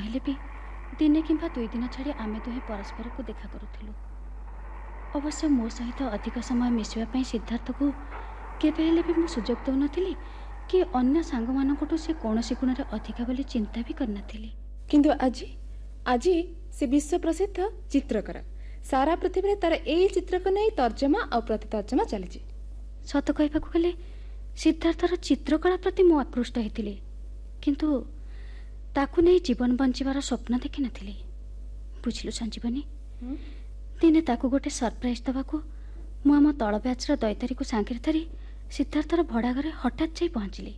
हेले भी दिने किंबा 2 दिन छाड़ी आमे दुहे परस्पर को देखा करूथिलु। अवश्य मो सहित अधिक समय मिसवा पई सिद्धार्थ को केबे हेले भी मु सुजोग दउ नथिली कि अन्य सांग मानकटु से कोनोसी गुणरे अधिका बोली चिंता भी करनथिली। किंतु आज से विश्व प्रसिद्ध चित्रकार सारा पृथ्वी तार एई चित्र को नहीं तर्जमा और प्रतितर्जमा चली। सत कहबा को गले सिद्धार्थर चित्रकला प्रति मु आकृष्ट हेतिली, किंतु ताकू नहीं जीवन बंचिबार स्वप्न देखि नथिली। बुझलु संजीवनी, दिने ताकू गोटे सरप्राइज दबाकू मु आम तल ब्याचर दैतारी को सांगे धरी सिद्धार्थर भड़ा घरे हठात जाई पहुंचली।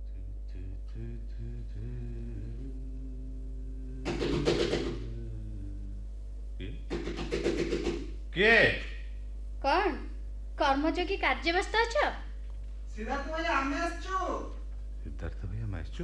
के कौन कर्मयोगी कार्य व्यस्त अछ? सिद्धार्थ भाई आमे आछू। सिद्धार्थ भाई आमे आछू।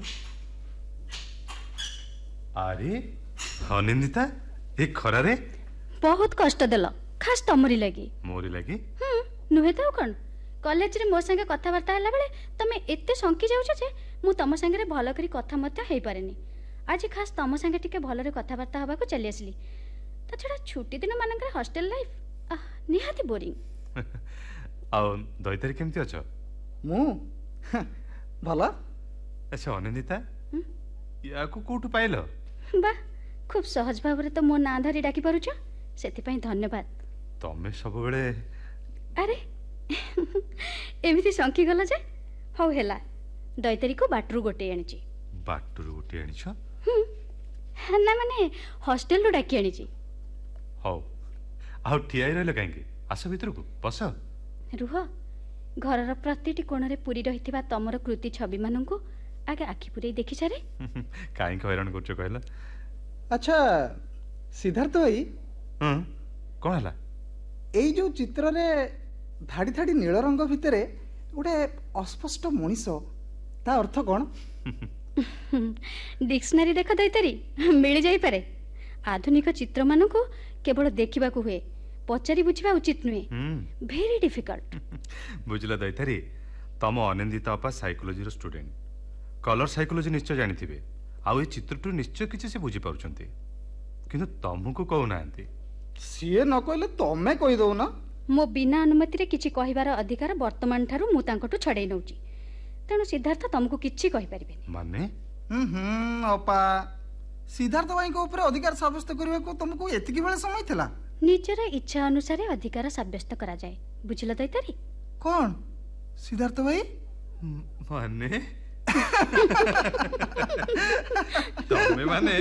अरे अनिंदिता ए खरा रे बहुत कष्ट देल, खास तमरी लगी। मोरी लगी नुहे तो कौन कॉलेज रे मो संगे कथा वार्ता हला बेले तमे एते संकी जाउछ जे मु तम संगे रे भलो करी कथा मत हेई पारेनी। आज खास तम संगे टिके भलो रे कथा वार्ता हबा को चली आसली। ता छडा छुट्टी दिन मानकर हॉस्टल लाइफ निहाती बोरिंग। आ दैतारी केमती अछ? मु भला। अच्छा अनिंदिता या को कोठु पाइलो? बा खूब सहज भावरे तो मो ना धरी डाकी पारुछ, सेति पई धन्यवाद। तमे सब बेले अरे एमिति संकी गला जे हौ हेला दैतारी को बाटरू गोटे आनिची। बाटरू गोटे आनिछ? ना माने हॉस्टल रो डाकी आनिची। हौ आउ ठियाई रहलो काहेकि? आस भितर को बस। रुह घरर प्रतिटी कोणरे पूरी रहिथिबा तमर कृति छवि मानंकु आगे आखि पुरै देखि सारे। काहे हैरान करछ कहला? अच्छा सिद्धार्थ भाई कोन हला? एई जो चित्र रे धाड़ी धाड़ी नील रंग भितरे गोटे अस्पष्ट मनीष ता अर्थ कोन? डिक्शनरी देख दैतारी मिल जाई पारे। आधुनिक चित्र मानंकु केवल देखिबा को हुए, पचारि बुझिबा उचित नुहे। Very difficult. बुझला दैतारी तम अनिंदिता अपा साइकोलॉजी रो स्टूडेंट, कलर साइकोलॉजी निश्चय जानिथिबे। आउ ए चित्रटु निश्चय किछि से बुझि पारुछंती, किंतु तमको कहू नांती। सिए न कहले तमे कहि दो ना। मो बिना अनुमति रे किछि कहिबार अधिकार वर्तमान थारु मु तांकटु छडै नउची, तेणु सिद्धार्थ तुमको किछि कहि परिबेनी। माने अपा सिद्धार्थ भाई को ऊपर अधिकार साब्यस्त करबा को तुमको एतिकी बेले समय थिला? निजर इच्छा अनुसार अधिकार साब्यस्त करा जाए। बुझिला दैतारी? कौन सिद्धार्थ भाई? माने तमे माने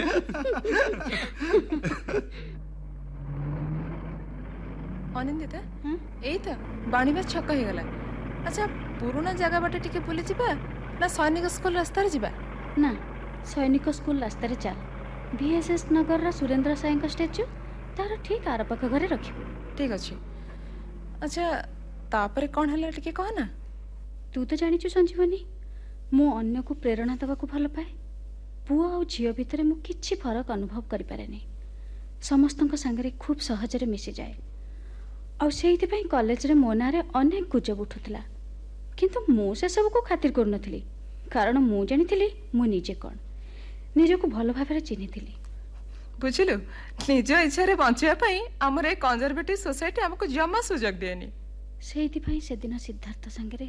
अनिंदिता एई त बाणीबास छक हे गला। अच्छा पुराना जगह बाटे टिके बुली जिबा ना सैनिक स्कूल रास्ता रे जिबा? ना सैनिक स्कूल रास्ता रे चल। VSS नगर रा सुरेंद्र साई का स्टैच्यू तार ठीक आर पाख घरे रखिबो। ठीक अछि। अच्छा तापरे कोन हला टिके कह ना। तू तो जानिछु संजीवनी, मु अन्य को प्रेरणा दबा को भल पाए। पुआ और झियो भितरे मु किछि फरक अनुभव करि पारेनी। समस्तक संगे खूब सहज रे मिसी जाए। और सेहिति पई कॉलेज रे मो नारे अनेक गुजब उठुतला, किंतु मु से सब को खातिर कर नथली, कारण मु जानिथिली मु निजे कोन निजे को भल भाबरे चिन्हिथिली। बुझिलु निज इच्छा रे बंचिया पई हमर ए कंजर्वेटिव सोसाइटी हमको जम्मा सुजोग देनी। सेहिति पई से दिन सिद्धार्थ संगे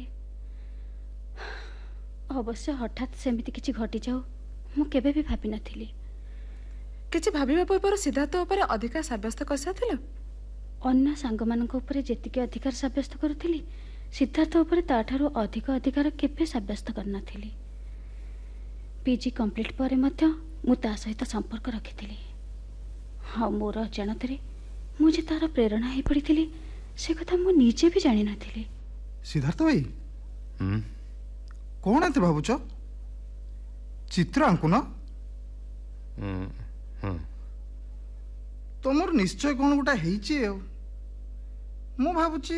अवश्य हठात सेमिति किछि घटी जाऊ मु केबे भी भाबी नथिली। किछि भाबिबा पूर्व सिद्धार्थ ऊपर अधिकार साब्यस्त करसाथिलु? अन्य सांग मानक ऊपर जेतिके अधिकार साब्यस्त करथिली, सिद्धार्थ ऊपर ताठारु अधिक अधिकार केबे साब्यस्त करनथिली। PG कंप्लीट परे मध्य मु ता सहित संपर्क रखिथिली। हाँ मोर अजाणतरे मुझे तार प्रेरणा ही पड़ीथिली, से कथा मु निजे भी जानि नथिली। सिद्धार्थ भाई कौन एते भाबुछ? चित्र आंकुन तुमर निश्चय कौन गोटा हेइची। मु भाबुची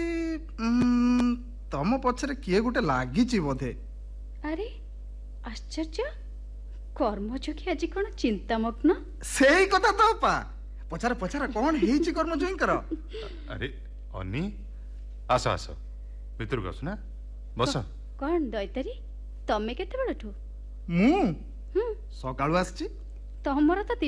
तम पछरे किए गोटे लागिची बोधे। अरे आश्चर्य, कर्मयोगी आज कौन चिंतामग्न? सेही कथा तो पा पछार पछार कौन हेइची कर्मयोगी कर। अरे अनि आस आस भितर को आस ना बस। कौन दैतारी तमे केते बेलठू? मु सकाळू आछी। तमरा तो